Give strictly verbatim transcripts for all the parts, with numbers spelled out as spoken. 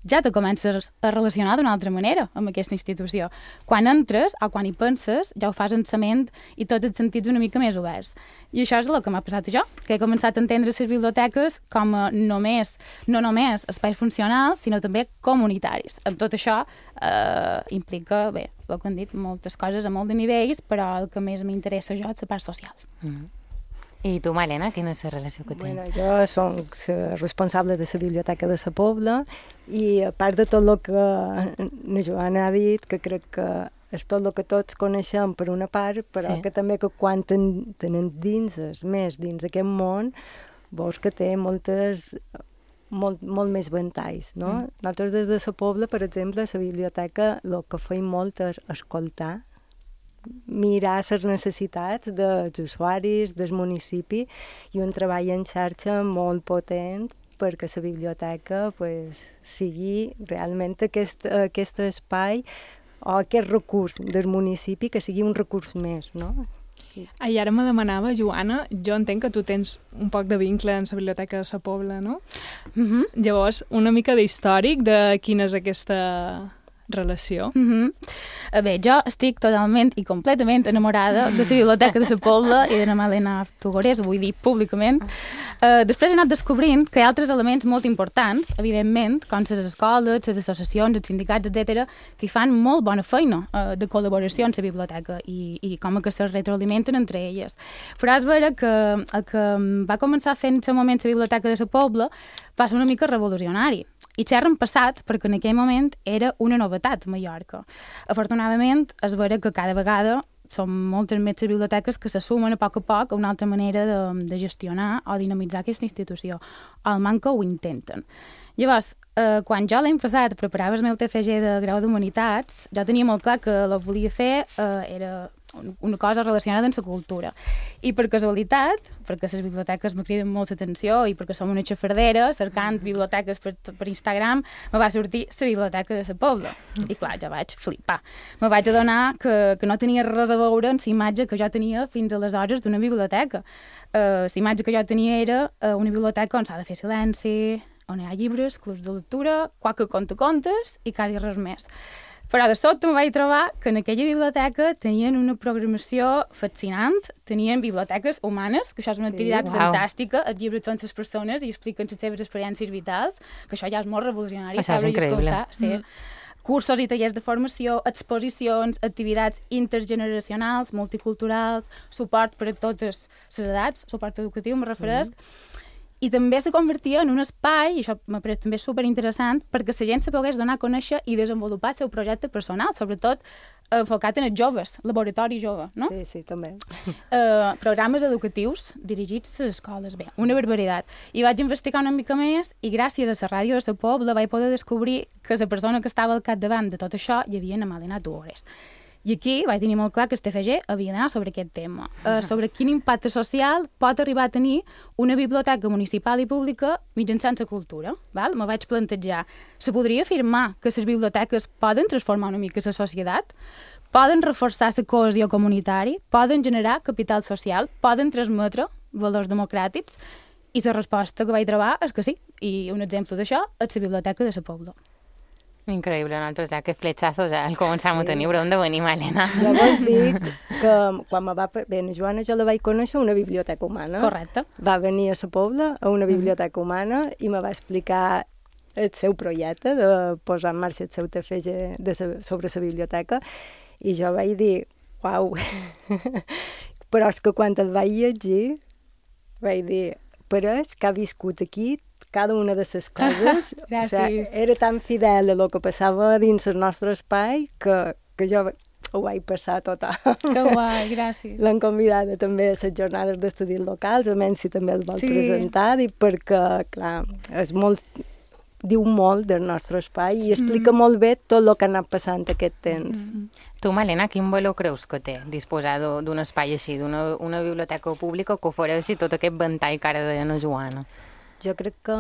ja te comences a relacionar d'una altra manera amb aquesta institució. Quan entres o quan hi penses, ja ho fas en sa ment i tots els sentits una mica més oberts. I això és el que m'ha passat a jo, que he començat a entendre les biblioteques com a només, no només espais funcionals, sinó també comunitaris. Amb tot això eh, implica, bé, el que han dit, moltes coses a molt de nivells, però el que més m'interessa a jo és la part social. Mm. I tu, Malena, quina és la relació que tens? Bueno, jo soc la responsable de la Biblioteca de la Pobla i a part de tot el que la Joana ha dit, que crec que és tot el que tots coneixem per una part, però sí. que també que quan ten, tenen dins, més dins aquest món, veus que té moltes, molt, molt més ventalls, no? Mm. Nosaltres des de la Pobla, per exemple, a la biblioteca el que feim molt és escoltar, mirar les necessitats dels usuaris, del municipi, i un treball en xarxa molt potent perquè la biblioteca pues, sigui realment aquest, aquest espai o aquest recurs del municipi que sigui un recurs més, no? I ara me demanava, Joana, jo entenc que tu tens un poc de vincle en la biblioteca de la Pobla, no? Mm-hmm. Llavors, una mica d'històric de quina és aquesta relació. Mm-hmm. Bé, jo estic totalment i completament enamorada de la Biblioteca de la Pobla i de la Malena Tugores, ho vull dir públicament. Uh, després he anat descobrint que hi ha altres elements molt importants, evidentment, com les escoles, les associacions, els sindicats, etcètera, que hi fan molt bona feina uh, de col·laboració en la biblioteca i, i com que se retroalimenten entre elles. Però és vera que el que va començar fent en el moment la Biblioteca de la Pobla va ser una mica revolucionari. I xerren passat perquè en aquell moment era una novetat a Mallorca. Afortunadament, és vera que cada vegada són moltes més les biblioteques que se sumen a poc a poc a una altra manera de, de gestionar o dinamitzar aquesta institució. Almenys que ho intenten. Llavors, eh, quan jo l'any passat preparava el meu T F G de grau d'Humanitats, jo tenia molt clar que el volia fer, eh, era una cosa relacionada amb la cultura. I per casualitat, perquè les biblioteques me criden molt l'atenció i perquè som una xafardera, cercant biblioteques per, per Instagram, me va sortir la Biblioteca de la Pobla. I clar, jo vaig flipar. Me vaig adonar que, que no tenia res a veure amb la imatge que jo tenia fins aleshores d'una biblioteca. Uh, la imatge que jo tenia era uh, una biblioteca on s'ha de fer silenci, on hi ha llibres, clubs de lectura, qualque conte-contes i quasi res més. Però de sobte em vaig trobar que en aquella biblioteca tenien una programació fascinant, tenien biblioteques humanes, que això és una sí, activitat wow. fantàstica, els llibres són les persones i expliquen les seves experiències vitals, que això ja és molt revolucionari. Això és increïble. Escoltar, sí. Mm. Cursos i tallers de formació, exposicions, activitats intergeneracionals, multiculturals, suport per a totes les edats, suport educatiu, me refereix, mm. i també se convertia en un espai, i això m'ha paret també superinteressant, perquè la gent se pogués donar a conèixer i desenvolupar el seu projecte personal, sobretot enfocat en els joves, laboratori jove, no? Sí, sí, també. Uh, programes educatius dirigits a les escoles, bé, una barbaritat. I vaig investigar una mica més i gràcies a la ràdio de la Pobla vaig poder descobrir que la persona que estava al capdavant de tot això hi havia una Malena Tugores. I aquí vaig tenir molt clar que el T F G havia d'anar sobre aquest tema, uh, sobre quin impacte social pot arribar a tenir una biblioteca municipal i pública mitjançant la cultura. Val? Me vaig plantejar, se podria afirmar que les biblioteques poden transformar una mica la societat, poden reforçar la cohesió comunitari, poden generar capital social, poden transmetre valors democràtics, i la resposta que vaig trobar és que sí, i un exemple d'això és la Biblioteca de la Pobla. Increïble, nosaltres ja que fletxazos ja el començam sí. a tenir, però on de venir, Malena? Llavors dic que quan me va... Bé, la Joana jo la vaig conèixer a una biblioteca humana. Correcte. Va venir a la Pobla a una biblioteca humana i me va explicar el seu projecte de posar en marxa el seu T F G de sa, sobre la biblioteca i jo vaig dir, uau, però és que quan el vaig llegir vaig dir, però és que ha viscut aquí cada una de les coses, o sigui, era tan fidel a el que passava dins el nostre espai que, que jo ho vaig passar total. Que guai, gràcies. L'han convidada també a les jornades d'estudis locals, a menys si també el vol sí. presentar, i perquè, clar, és molt, diu molt del nostre espai i explica mm. molt bé tot el que ha anat passant aquest temps. Mm. Tu, Malena, quin valor creus que té disposar d'un espai així, d'una una biblioteca pública que ofereixi tot aquest ventall que ara deia la Joana? Jo crec que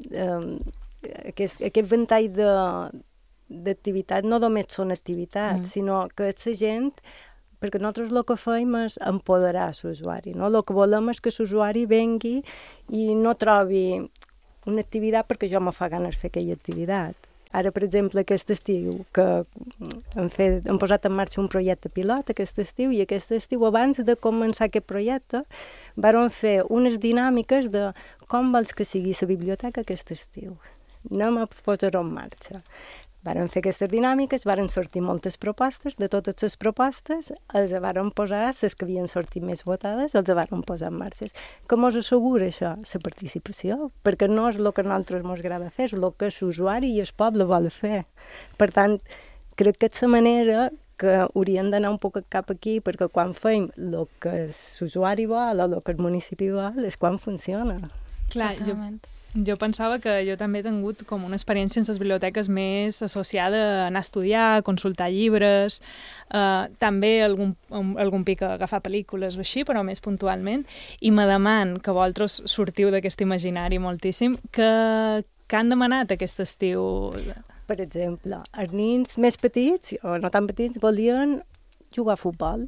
eh, aquest, aquest ventall d'activitat no només són activitats, mm. sinó que és la gent, perquè nosaltres el que fem és empoderar l'usuari, no? El que volem és que l'usuari vengui i no trobi una activitat perquè jo me fa ganes de fer aquella activitat, Ara, per exemple, aquest estiu, que hem, fet, hem posat en marxa un projecte pilot aquest estiu, i aquest estiu, abans de començar aquest projecte, vam fer unes dinàmiques de com vols que sigui la biblioteca aquest estiu. Anem a posar-ho en marxa. Varen fer aquestes dinàmiques, varen sortir moltes propostes, de totes les propostes els varen posar, les que havien sortit més votades, els varen posar en marxa. Que mos assegura això? La participació, perquè no és el que a nosaltres ens agrada fer, és el que l'usuari i el poble vol fer. Per tant, crec que és la manera que hauríem d'anar un poc cap aquí, perquè quan fem el que l'usuari vol o el que el municipi vol, és quan funciona. Clar, jo... Jo pensava que jo també he tingut com una experiència en les biblioteques més associada a anar a estudiar, a consultar llibres, eh, també algun, algun pic a agafar pel·lícules o així, però més puntualment, i me deman que vosaltres sortiu d'aquest imaginari moltíssim, que, que han demanat aquest estiu? Per exemple, els nens més petits, o no tan petits, volien jugar a futbol.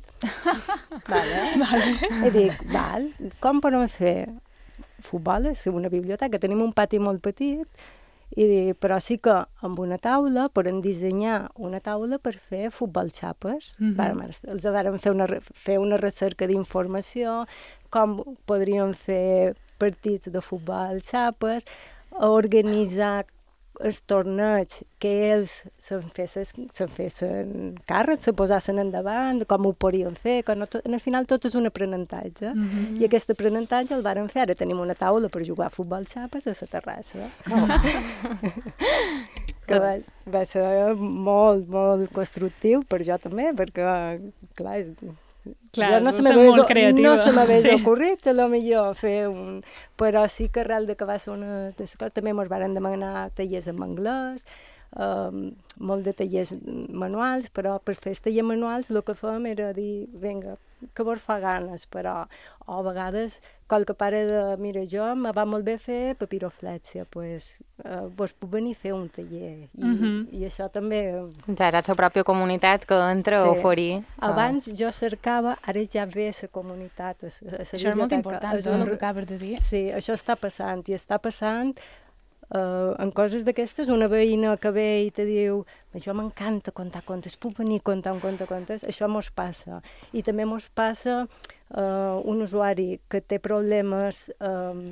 Vale. Vale. I dic, val, com podem fer? Futbol és una biblioteca, tenim un pati molt petit, i, però sí que amb una taula podem dissenyar una taula per fer futbol xapes. Mm-hmm. Els vàrem fer una, fer una recerca d'informació, com podríem fer partits de futbol xapes, organitzar els torneigs que ells se'n fessin, se'n fessin càrrec, se posassin endavant, com ho podien fer, que no, al final tot és un aprenentatge. Mm-hmm. I aquest aprenentatge el vàrem fer. Ara tenim una taula per jugar a futbol xapes a la terrassa. Oh. Que va, va ser molt, molt constructiu per jo també, perquè, clar, Clar, no se molt creativa. No se m'hagués sí. ocorrit, a lo millor fer un... Però sí que arrel de que va ser una... També ens van demanar tallers en anglès, um, molt de tallers manuals, però per fer els tallers manuals el que fèiem era dir, vinga, que vos fa ganes, però o a vegades qualque pare de, mira, jo me va molt bé fer papiroflèxia, pues, uh, vos puc venir a fer un taller. I, mm-hmm. i això també... Ja és la pròpia comunitat que entra sí. a oferir. Abans jo cercava, ara ja ve la comunitat. A, a això és molt important, és el que acabes de dir. Sí, això està passant, i està passant Uh, en coses d'aquestes, una veïna que ve i te diu, això m'encanta contar contes, puc venir a contar un conte contes, això mos passa. I també mos passa uh, un usuari que té problemes, uh,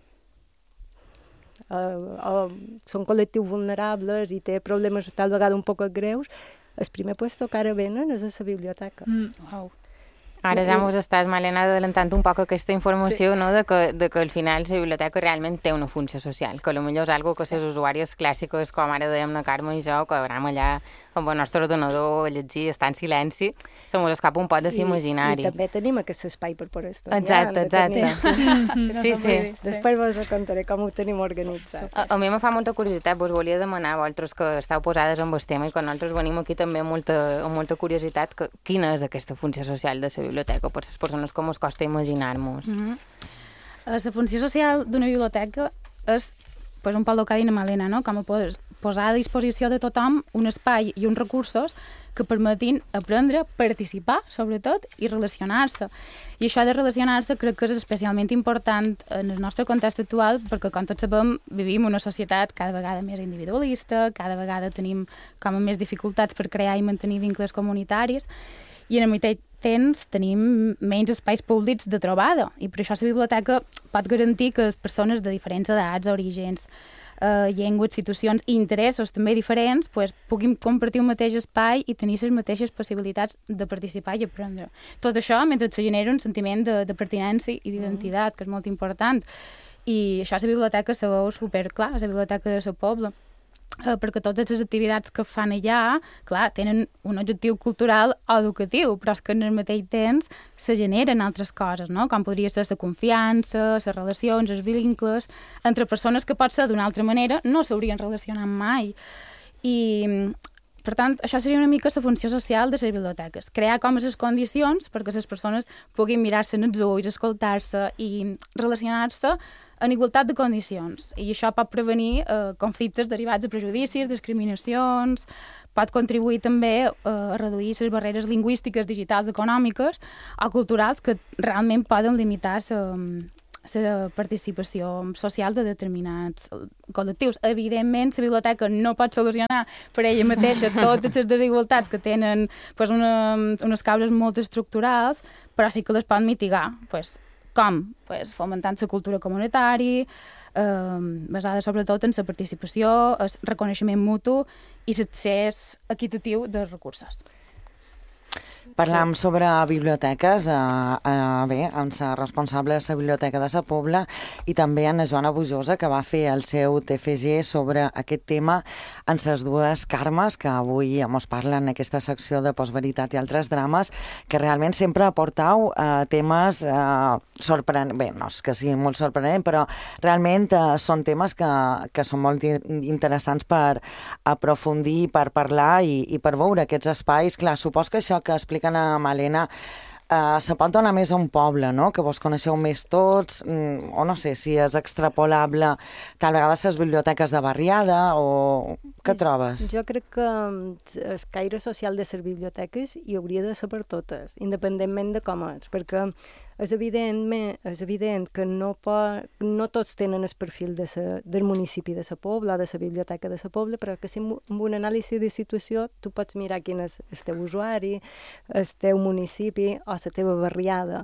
uh, uh, són col·lectius vulnerables i té problemes tal vegada un poc greus, el primer puesto que ara venen és a la biblioteca. Mm. Wow. Ara ja mos estàs, Malena, adelantant un poc aquesta informació, sí. no? de, que, de que al final la biblioteca realment té una funció social, que potser és algo que les sí. usuàries clàssiques, com ara dèiem la Carme i jo, que anem allà amb el nostre ordenador a llegir, estar en silenci, se mos escapa un pot de l'imaginari. I, I també tenim aquest espai per poder estudiar. Exacte, exacte. Tenir... sí, sí. Després vos contaré com ho tenim organitzat. A, a mi me fa molta curiositat, vos volia demanar a vosaltres que esteu posades amb el tema i que nosaltres venim aquí també amb molta, amb molta curiositat, que, quina és aquesta funció social de la biblioteca per les persones que ens costa imaginar-nos. Mm-hmm. La funció social d'una biblioteca és pues, un poc el que ha dit Malena, no? Com a poder posar a disposició de tothom un espai i uns recursos que permetin aprendre, participar, sobretot, i relacionar-se. I això de relacionar-se crec que és especialment important en el nostre context actual, perquè, com tots sabem, vivim una societat cada vegada més individualista, cada vegada tenim com a més dificultats per crear i mantenir vincles comunitaris, i en el mateix temps tenim menys espais públics de trobada, i per això la biblioteca pot garantir que persones de diferents edats, orígens, Uh, llengües, situacions i interessos també diferents, pues, puguin compartir un mateix espai i tenir les mateixes possibilitats de participar i aprendre. Tot això mentre se genera un sentiment de, de pertinença i d'identitat, mm. que és molt important. I això a la biblioteca se veu superclar, a la biblioteca de la Pobla, uh, perquè totes les activitats que fan allà, clar, tenen un objectiu cultural o educatiu, però és que en el mateix temps se generen altres coses, no? Com podria ser la confiança, les relacions, els vincles, entre persones que pot ser d'una altra manera no s'haurien relacionat mai. I, per tant, això seria una mica la funció social de les biblioteques. Crear com les condicions perquè les persones puguin mirar-se en els ulls, escoltar-se i relacionar-se en igualtat de condicions. I això pot prevenir eh, conflictes derivats de prejudicis, discriminacions, pot contribuir també eh, a reduir les barreres lingüístiques, digitals, econòmiques o culturals que realment poden limitar la participació social de determinats col·lectius. Evidentment, la biblioteca no pot solucionar per ella mateixa totes les desigualtats que tenen pues, una, unes causes molt estructurals, però sí que les pot mitigar. Pues, com? Pues, fomentant la cultura comunitària, eh, basada sobretot en la participació, el reconeixement mutu i l'accés equitatiu dels recursos. Parlam sobre biblioteques, eh, eh, bé, amb la responsable de la Biblioteca de la Pobla i també amb la Joana Bujosa, que va fer el seu T F G sobre aquest tema en les dues Carmes, que avui ens parlen en aquesta secció de Postveritat i altres drames, que realment sempre aportau eh, temes eh, sorprenents, bé, no és que sigui molt sorprenent, però realment eh, són temes que, que són molt interessants per aprofundir, per parlar i, i per veure aquests espais. Clar, supos que això que expliquen a Malena uh, se pot donar més a un poble, no? Que vos coneixeu més tots, mm, o no sé si és extrapolable tal vegada les biblioteques de barriada, o què trobes? Jo crec que el caire social de les biblioteques hi hauria de ser per totes, independentment de com és, perquè és evident, és evident que no, pot, no tots tenen el perfil de sa, del municipi de la Pobla, de la biblioteca de la Pobla, però que si amb un anàlisi de situació tu pots mirar quin és el teu usuari, el teu municipi o la teva barriada.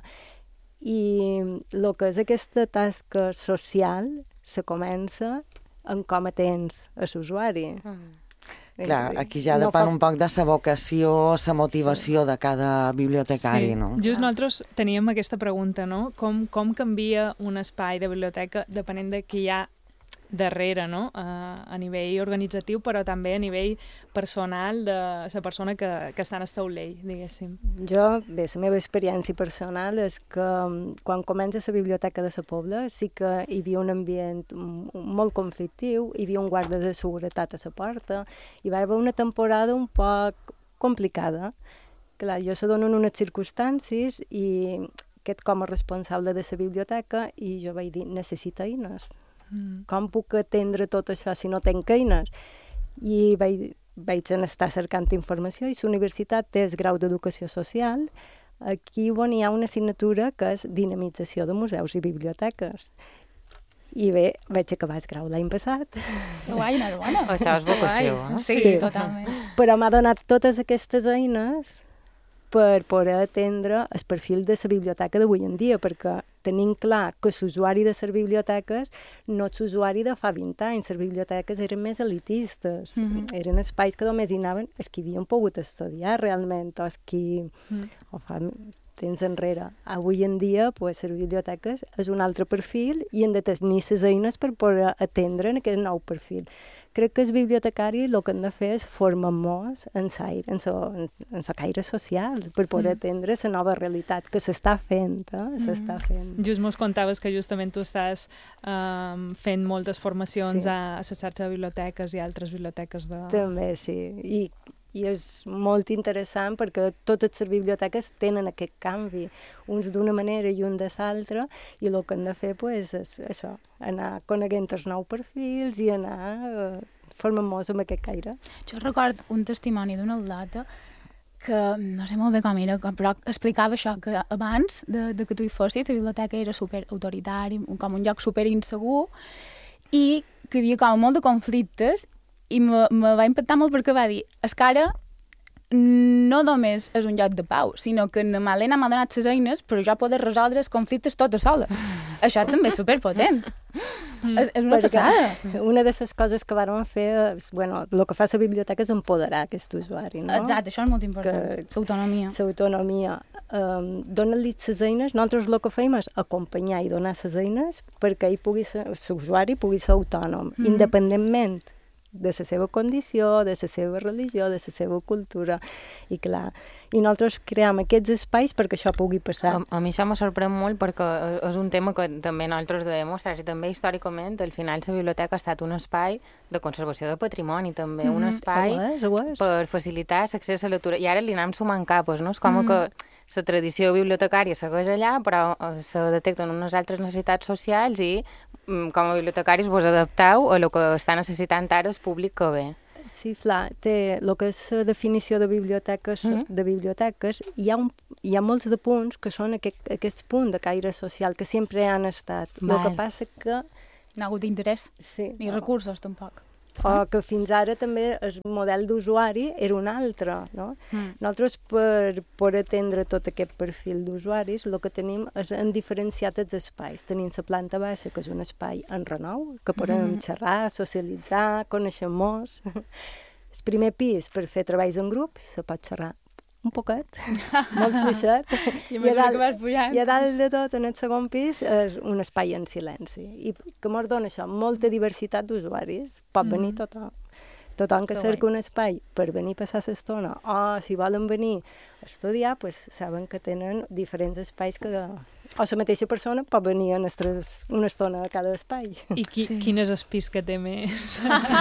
I el que és aquesta tasca social se comença en com atens a l'usuari. Mm. Clar, aquí ja no depèn fa... un poc de la vocació, la motivació sí. de cada bibliotecari, sí. no? Just nosaltres teníem aquesta pregunta, no? Com, com canvia un espai de biblioteca depenent de qui hi ha darrere, no? A, a nivell organitzatiu, però també a nivell personal de la persona que, que està en el taulell, diguéssim. Jo, bé, la meva experiència personal és que quan comença la biblioteca de la Pobla sí que hi havia un ambient molt conflictiu, hi havia un guarda de seguretat a la porta, hi va haver una temporada un poc complicada. Clar, jo se dono en unes circumstàncies i aquest com a responsable de la biblioteca i jo vaig dir, necessita eines. Mm. Com puc atendre tot això si no tenc eines? I vaig, vaig estar cercant informació i la universitat té el grau d'educació social aquí on hi ha una assignatura que és dinamització de museus i biblioteques. I bé, vaig acabar el grau l'any passat. Guai, enhorabona. Això és vocació, eh? Sí, sí, totalment. Però m'ha donat totes aquestes eines per poder atendre el perfil de la biblioteca d'avui en dia, perquè tenim clar que l'usuari de les biblioteques no és l'usuari de fa vint anys. Les biblioteques eren més elitistes, mm-hmm. eren espais que només hi anaven els que havien pogut estudiar realment, o els que mm. o fa temps enrere. Avui en dia, pues, les biblioteques és un altre perfil i han de tenir les eines per poder atendre en aquest nou perfil. Crec que els bibliotecaris el que han de fer és formar-nos en la caire social per poder mm. atendre la nova realitat que s'està fent, eh? Mm. S'està fent. Just mos contaves que justament tu estàs um, fent moltes formacions sí. a, a la xarxa de biblioteques i altres biblioteques de... També, sí. I, i és molt interessant perquè totes les biblioteques tenen aquest canvi, uns d'una manera i un de l'altra, i el que han de fer pues, és això, anar coneguent els nous perfils i anar eh, formant-nos amb aquest caire. Jo recordo un testimoni d'una atleta que no sé molt bé com era, però explicava això, que abans de, de que tu hi fossis, la biblioteca era super autoritari, com un lloc super insegur, i que hi havia com molt de conflictes. I me, me va impactar molt perquè va dir, és que ara no només és un lloc de pau, sinó que na Malena m'ha donat les eines per jo poder resoldre els conflictes tota sola. Això també és superpotent. Mm. És, és una perquè passada. Una de les coses que vàrem fer, és, bueno, el que fa la biblioteca és empoderar aquest usuari, no? Exacte, això és molt important, l'autonomia. L'autonomia. Um, Dóna-li les eines, nosaltres el que fem és acompanyar i donar les eines perquè ell pugui ser, l'usuari pugui ser autònom, mm. independentment de la seva condició, de la seva religió, de la seva cultura. I clar, i nosaltres creem aquests espais perquè això pugui passar. A, a mi això me sorprèn molt perquè és un tema que també nosaltres devem mostrar, i també històricament, al final la biblioteca ha estat un espai de conservació de patrimoni, també, mm-hmm. un espai ho és, ho és. per facilitar l'accés a la lectura. I ara li anem sumant capes, no? És com mm. que la tradició bibliotecària segueix allà, però se detecten unes altres necessitats socials i com a bibliotecaris vos adapteu a el que està necessitant ara el públic que ve. Sí, Fla, té el que és la definició de biblioteques, mm. de biblioteques hi, ha un, hi ha molts de punts que són aquest, aquests punts de caire social que sempre han estat. Val. El que passa que... No ha hagut interès, sí, ni recursos tampoc. O que fins ara també el model d'usuari era un altre, no? Mm. Nosaltres, per, per atendre tot aquest perfil d'usuaris, el que tenim és en diferenciat els espais. Tenim la planta baixa, que és un espai en renou, que podem mm. xerrar, socialitzar, conèixer-nos. El primer pis, per fer treballs en grup, se pot xerrar un poquet, molt fluixet. I, I, a dalt, I a dalt de tot, en el segon pis, és un espai en silenci. I que ens dona això, molta diversitat d'usuaris. Pot venir mm. tothom. Tothom que cerca un espai per venir a passar l'estona, o si volen venir a estudiar, pues, saben que tenen diferents espais que... O la mateixa persona pot venir a nostres, una estona a cada espai. I qui, sí. quin és el pis que té més,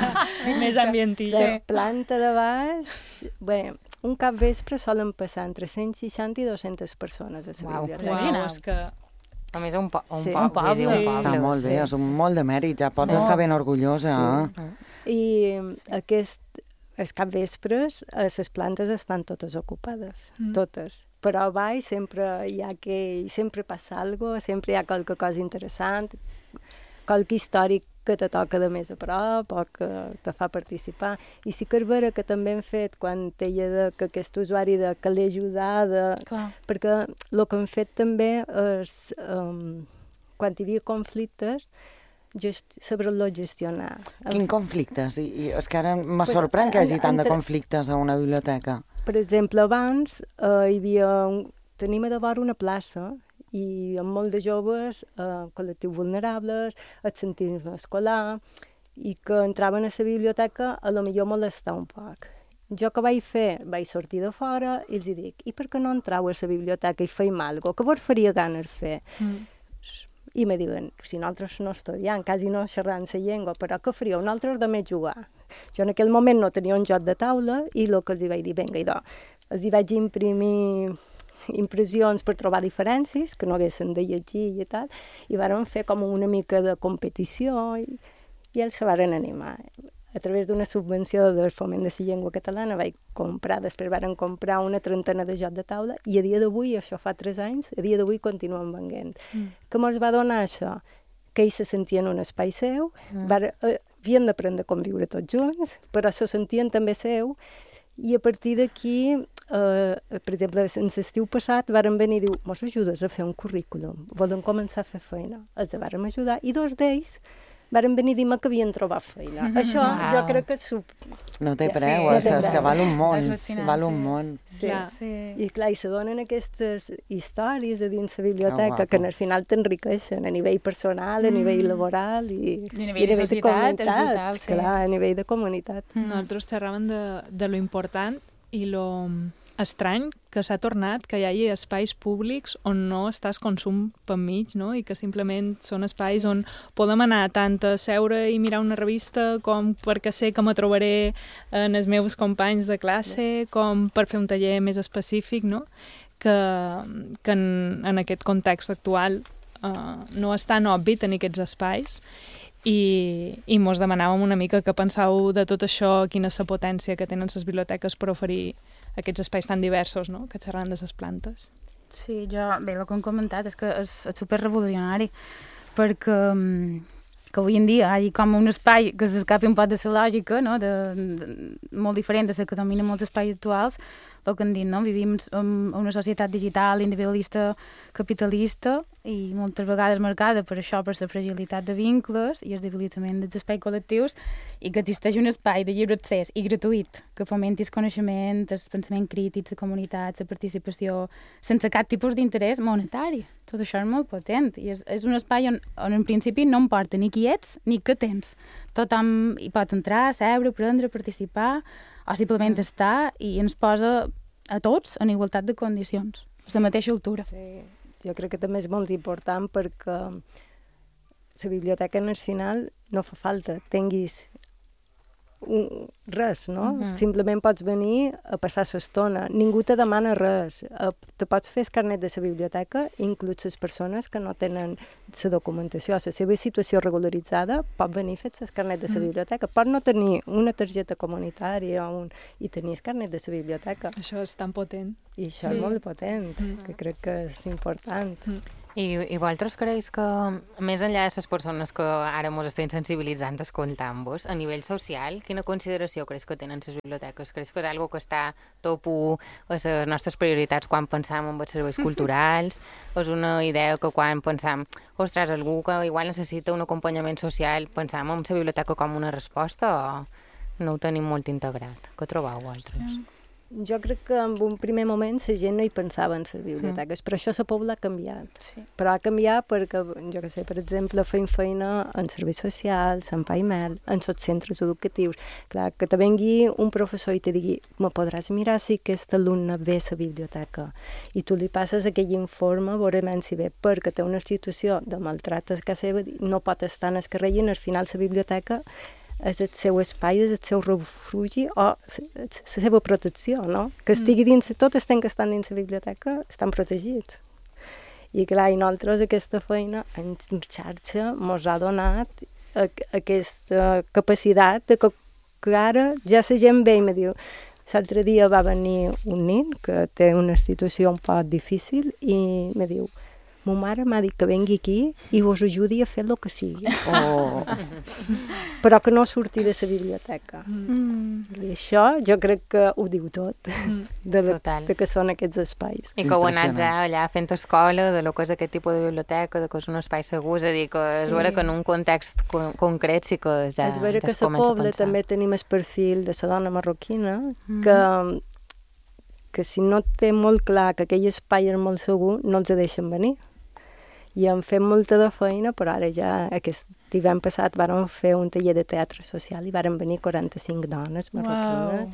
més ambientista? La planta de baix... Bé, un cap vespre solen passar entre cent seixanta i dues-centes persones a la biblioteca. Uau, és que... A més, un, po un, sí. po un poble. Sí. Un poble. Està molt bé, sí. És un molt de mèrit, ja pots sí. estar ben orgullosa. Sí. Eh? I aquest, els capvespres, les plantes estan totes ocupades, mm. totes. Però a baix sempre hi ha que... sempre passa alguna cosa, sempre hi ha qualque cosa interessant, qualque històric que te toca de més a prop o que te fa participar. I sí que és vera que també hem fet, quan deia de, que aquest usuari de que l'he ajudada, perquè el que hem fet també és, um, quan hi havia conflictes, just saber-lo gestionar. Quins conflictes? I, i és que ara me pues, sorprèn que hi hagi tant entre... de conflictes a una biblioteca. Per exemple, abans uh, hi havia... Un... Tenim a davant una plaça i amb molt de joves, eh, col·lectius vulnerables, el sentisme escolar, i que entraven a la biblioteca a lo millor molestar un poc. Jo que vaig fer, vaig sortir de fora i els dic, i per què no entrau a la biblioteca i feim alguna cosa? Què vos faria ganes fer? Mm. I me diuen, si nosaltres no estudiem, quasi no xerrant la llengua, però què faríeu? Nosaltres de més jugar. Jo en aquell moment no tenia un joc de taula i el que els vaig dir, vinga, idò, els hi vaig imprimir impressions per trobar diferències, que no haguessin de llegir i tal, i vàrem fer com una mica de competició i, i ells se varen animar. A través d'una subvenció del Foment de la Llengua Catalana vaig comprar, després varen comprar una trentena de jocs de taula i a dia d'avui, això fa tres anys, a dia d'avui continuen venent. Mm. Què ens va donar això? Que ells se sentien un espai seu, mm. var, eh, havien d'aprendre a conviure tots junts, però se sentien també seu, i a partir d'aquí, eh, per exemple, en l'estiu passat varen venir i dir, mos ajudes a fer un currículum, volen començar a fer feina. Els vàrem ajudar i dos d'ells varen venir a dir-me que havien trobat feina. Mm-hmm. Això wow. jo crec que... Sub... No té preu, sí, és, no és que val un món, val un sí. món. Sí. Clar. Sí. I clar, i se donen aquestes històries de dins la biblioteca oh, que al final t'enriqueixen a nivell personal, a mm. nivell laboral i, I a nivell, I a nivell de, de societat, és brutal. Sí. Clar, a nivell de comunitat. Mm. Nosaltres xerràvem de, de lo important i lo estrany que s'ha tornat que hi hagi espais públics on no estàs consum per mig, no? I que simplement són espais on podem anar tant a seure i mirar una revista com perquè sé que me trobaré en els meus companys de classe, com per fer un taller més específic, no? Que, que en, en aquest context actual uh, no és tan obvi tenir aquests espais. I, i mos demanàvem una mica què penseu de tot això, quina és la potència que tenen les biblioteques per oferir aquests espais tan diversos, no?, que xerran de les plantes. Sí, jo, bé, el que hem comentat és que és, és superrevolucionari, perquè que avui en dia hi ha com un espai que s'escapi un poc de la lògica, no?, de, de, molt diferent de la que domina molts espais actuals, el que hem dit, no? Vivim en una societat digital, individualista, capitalista i moltes vegades marcada per això, per la fragilitat de vincles i el debilitament dels espais col·lectius, i que existeix un espai de lliure accés i gratuït que fomenti el coneixement, el pensament crític, la comunitat, la participació, sense cap tipus d'interès monetari. Tot això és molt potent i és, és un espai on, on en principi no importa ni qui ets ni què tens. Tothom hi pot entrar, seure, aprendre, participar o simplement mm. estar, i ens posa a tots en igualtat de condicions, a la mateixa altura. Sí, jo crec que també és molt important perquè la biblioteca en el final no fa falta, tinguis un, res, no? Uh -huh. Simplement pots venir a passar l'estona. Ningú te demana res. Te pots fer el carnet de la biblioteca, inclús les persones que no tenen la documentació, la seva situació regularitzada, pot venir a fer el carnet de la biblioteca. Pot no tenir una targeta comunitària un, i tenir el carnet de la biblioteca. Això és tan potent. I això Sí. és molt potent, Mm. que crec que és important. Mm. I, I vosaltres creus que, més enllà de les persones que ara ens estem sensibilitzant escoltant-vos, a nivell social, quina consideració creus que tenen les biblioteques? Creus que és algo que està top u a les nostres prioritats quan pensam en els serveis culturals? És una idea que quan pensam, ostres, algú que igual necessita un acompanyament social, pensam en la biblioteca com una resposta o no ho tenim molt integrat? Què trobeu vosaltres? Sí. Jo crec que en un primer moment la gent no hi pensava en les biblioteques, mm. però això la Pobla ha canviat. Sí. Però ha canviat perquè, jo què sé, per exemple, feim feina en serveis socials, en Paimel, en els centres educatius. Clar, que te vengui un professor i te digui, me podràs mirar si aquest alumne ve a la biblioteca, i tu li passes aquell informe, veurem si ve, perquè té una situació de maltracte a casa seva, no pot estar en el carrer i al final la biblioteca és el seu espai, és el seu refugi o la seva protecció, no? Que estigui dins, tots estem que estan dins la biblioteca, estan protegits. I clar, i nosaltres aquesta feina en xarxa mos ha donat aquesta capacitat de que, que ara ja la gent ve i me diu, l'altre dia va venir un nen que té una situació un poc difícil i me diu, ma mare m'ha dit que vengui aquí i vos ajudi a fer el que sigui. Oh. Però que no surti de la biblioteca. Mm. I això jo crec que ho diu tot, mm. de, la, de que són aquests espais. I que heu anat ja allà fent escola de lo que és aquest tipus de biblioteca, de que és un espai segur, és a dir, que és sí. vera que en un context con concret sí que ja, és vera ja que es a comença a Pobla pensar. també tenim el perfil de la dona marroquina, mm. que, que si no té molt clar que aquell espai és molt segur, no els deixen venir. I hem fet molta de feina, però ara ja aquest hivern passat vàrem fer un taller de teatre social i vàrem venir quaranta-cinc dones marroquines.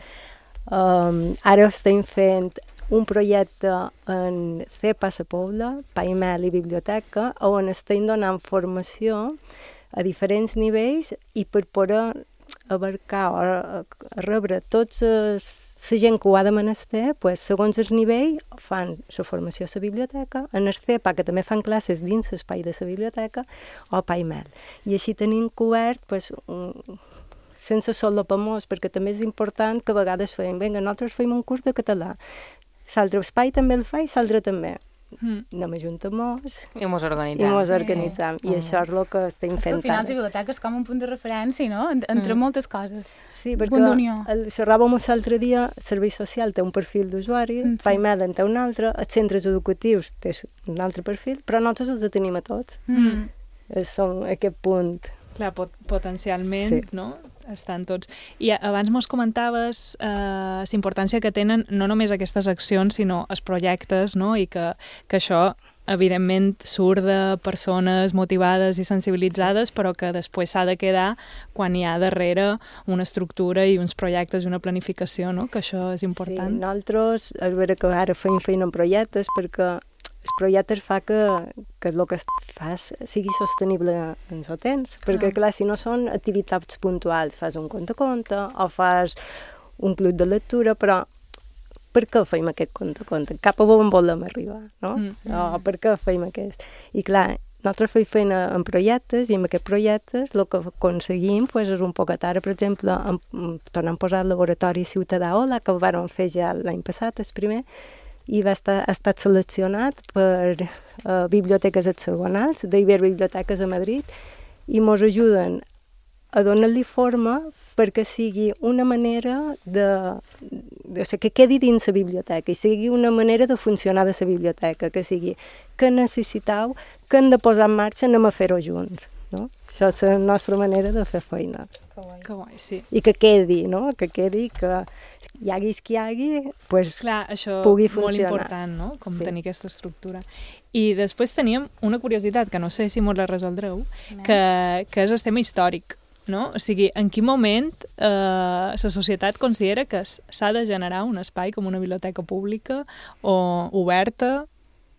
Wow. Um, ara estem fent un projecte en C E P A a Pobla, Paimel i Biblioteca, on estem donant formació a diferents nivells i per poder abarcar o rebre tots els la gent que ho ha de menester, pues, segons el nivell, fan la formació a la biblioteca, en el C E P A, que també fan classes dins l'espai de la biblioteca, o Paimel. I així tenim cobert, pues, un, sense solapamós, perquè també és important que a vegades fem, vinga, nosaltres fem un curs de català, l'altre espai també el fa i l'altre també. Mm. Anem a juntar-nos i mos organitzam. I mos organitzam. Sí. I mm. això és el que estem fent. És que al final la biblioteca és com un punt de referència, no? Entre mm. moltes coses. Sí, perquè el, xerràvem l'altre dia, el servei social té un perfil d'usuari, mm, sí. Paimel en té un altre, els centres educatius té un altre perfil, però nosaltres els tenim a tots. Mm. Som aquest punt. Clar, pot, potencialment, sí. no? Estan tots. I abans mos comentaves eh, la importància que tenen no només aquestes accions, sinó els projectes, no? I que, que això, evidentment, surt de persones motivades i sensibilitzades, però que després s'ha de quedar quan hi ha darrere una estructura i uns projectes i una planificació, no? Que això és important. Sí, nosaltres, és vera que ara feim feina en projectes, perquè els projectes fa que, que el que fas sigui sostenible en el temps, perquè, ah. clar, si no són activitats puntuals, fas un conte-conte o fas un club de lectura, però per què fem aquest conte-conte? Cap a on volem arribar, no? Mm. O per què fem aquest? I, clar, nosaltres fem feina en projectes i en aquests projectes el que aconseguim pues, és un poquet. Ara, per exemple, en, tornem a posar el laboratori ciutadà Ola, que ho vam fer ja l'any passat, el primer, i va estar, ha estat seleccionat per uh, biblioteques hexagonals, d'Iberbiblioteques a Madrid, i ens ajuden a donar-li forma perquè sigui una manera de, de... O sigui, que quedi dins la biblioteca i sigui una manera de funcionar de la biblioteca, que sigui que necessitau, que hem de posar en marxa, anem a fer-ho junts, no? Això és la nostra manera de fer feina. Que guai. Que guai, sí. I que quedi, no? Que quedi, que hi haguis qui hi hagi, pues, clar, això pugui funcionar. Molt important, no? Com sí. tenir aquesta estructura. I després teníem una curiositat, que no sé si mos la resoldreu, que, que és el tema històric, no? O sigui, en quin moment eh, la societat considera que s'ha de generar un espai com una biblioteca pública o oberta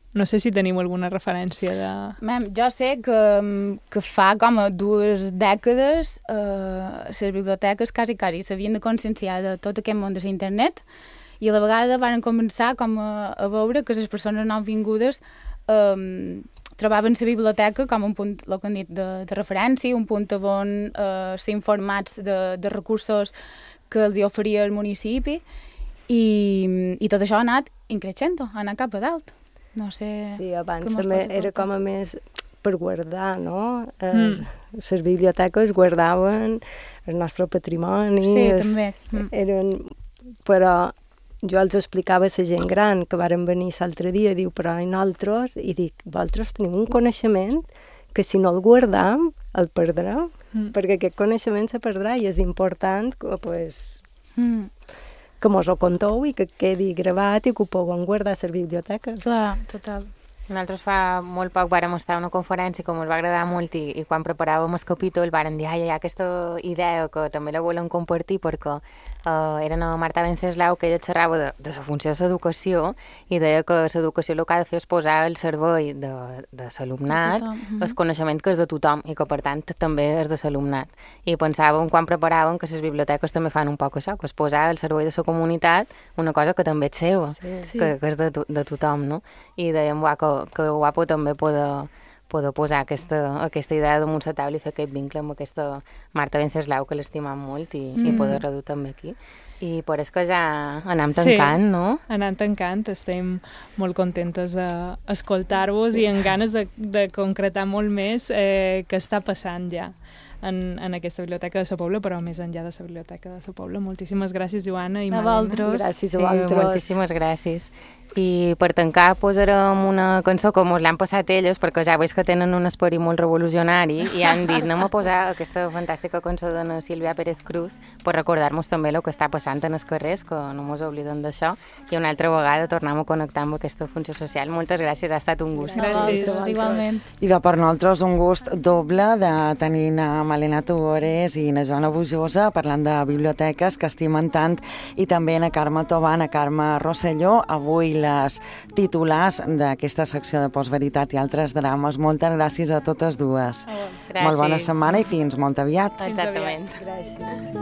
No sé si teniu alguna referència de... Mem, jo sé que, que fa com a dues dècades eh, les biblioteques quasi, quasi s'havien de conscienciar de tot aquest món de l'internet i a la vegada van començar com a, a veure que les persones nouvingudes eh, trobaven la biblioteca com un punt, el que han dit, de, de referència, un punt on eh, ser informats de, de recursos que els hi oferia el municipi i, i tot això ha anat increixent, ha anat cap a dalt. No sé... Sí, abans també era com a més per guardar, no? Mm. Les biblioteques guardaven el nostre patrimoni. Sí, es, també. Mm. Eren... Però jo els explicava a la gent gran que varen venir l'altre dia, diu, però i nosaltres, i dic, vosaltres teniu un coneixement que si no el guardam, el perdrem, mm. perquè aquest coneixement se perdrà i és important que, pues, mm. que mos ho conteu i que quedi gravat i que ho puguem guardar a les biblioteques. Clar, total. Nosaltres fa molt poc vàrem estar a una conferència que ens va agradar molt i, i quan preparàvem el capítol vàrem dir, ai, hi ha aquesta idea que també la volem compartir perquè uh, era la Marta Venceslau que ella xerrava de, de la funció de l'educació i deia que l'educació el que ha de fer és posar al servei de, de l'alumnat mm-hmm. el coneixement que és de tothom i que per tant també és de l'alumnat. I pensàvem quan preparàvem que les biblioteques també fan un poc això, que és posar al servei de la comunitat una cosa que també és seva, sí. que, que és de, de tothom, no? I dèiem, uah, que que guapo també poder, poder posar aquesta, aquesta idea damunt la taula i fer aquest vincle amb aquesta Marta Venceslau que l'estimam molt i, mm. i poder redur també aquí. I per això que ja anem tancant, sí, no? Anem tancant, estem molt contentes d'escoltar-vos i amb ganes de, de concretar molt més eh, què està passant ja en, en aquesta biblioteca de la Pobla, però més enllà de la biblioteca de la Pobla. Moltíssimes gràcies, Joana i Malena. Gràcies a sí, vosaltres. Moltíssimes gràcies. I per tancar posarem una cançó com us l'han passat elles, perquè ja veus que tenen un esperit molt revolucionari i han dit, anem a posar aquesta fantàstica cançó de la Sílvia Pérez Cruz per recordar-nos també el que està passant en els carrers, que no ens oblidem d'això, i una altra vegada tornem a connectar amb aquesta funció social. Moltes gràcies, ha estat un gust. Gràcies, gràcies igualment. I de per nosaltres un gust doble de tenir a Malena Tugores i na Joana Bujosa parlant de biblioteques que estimen tant i també a Carme Toban, a Carme Rosselló, avui les titulars d'aquesta secció de Postveritat i altres drames. Moltes gràcies a totes dues. Gràcies. Molt bona setmana i fins molt aviat. Exactament. Gràcies.